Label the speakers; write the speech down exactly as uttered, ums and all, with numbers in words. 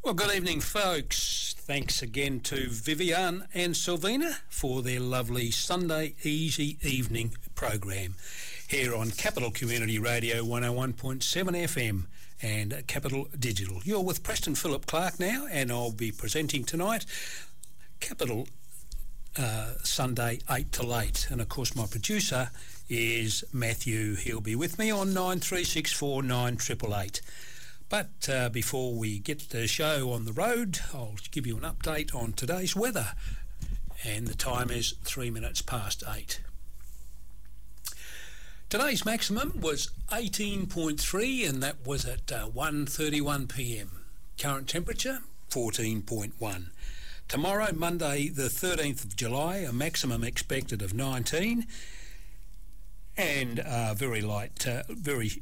Speaker 1: Well, good evening, folks. Thanks again to Vivian and Silvina for their lovely Sunday Easy Evening program here on Capital Community Radio one oh one point seven F M and Capital Digital. You're with Preston Philip Clark now, and I'll be presenting tonight Capital uh, Sunday eight till eight. And, of course, my producer is Matthew. He'll be with me on nine three six four nine eight eight eight. But uh, before we get the show on the road, I'll give you an update on today's weather. And the time is three minutes past eight. Today's maximum was eighteen point three, and that was at uh, one thirty-one p m. Current temperature, fourteen point one. Tomorrow, Monday the thirteenth of July, a maximum expected of nineteen. And uh, very light, uh, very